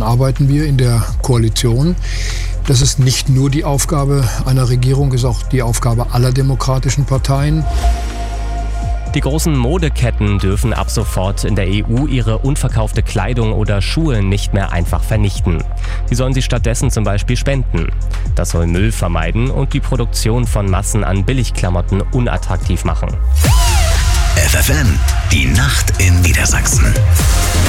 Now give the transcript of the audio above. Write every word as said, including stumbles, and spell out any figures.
arbeiten wir in der Koalition. Das ist nicht nur die Aufgabe einer Regierung, ist auch die Aufgabe aller demokratischen Parteien. Die großen Modeketten dürfen ab sofort in der E U ihre unverkaufte Kleidung oder Schuhe nicht mehr einfach vernichten. Die sollen sie stattdessen zum Beispiel spenden. Das soll Müll vermeiden und die Produktion von Massen an Billigklamotten unattraktiv machen. F F N, die Nacht in Niedersachsen.